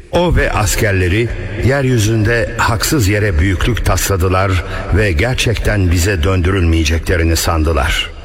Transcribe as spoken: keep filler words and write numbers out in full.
O ve askerleri yeryüzünde haksız yere büyüklük tasladılar ve gerçekten bize döndürülmeyeceklerini sandılar.